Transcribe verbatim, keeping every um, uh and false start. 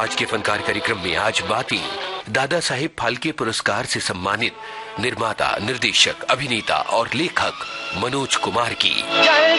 आज के फनकार कार्यक्रम में आज बातें दादा साहेब फाल्के पुरस्कार से सम्मानित निर्माता, निर्देशक, अभिनेता और लेखक मनोज कुमार की।